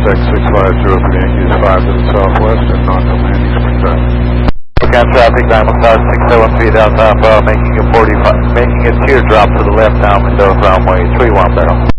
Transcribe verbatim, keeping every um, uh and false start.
contact six five zero for Yankees five to the southwest and knock on landing spring traffic. Again, traffic, Diamond Star six seven three down top, uh, making a forty-five, making a teardrop to the left down Mendoza runway three one barrel.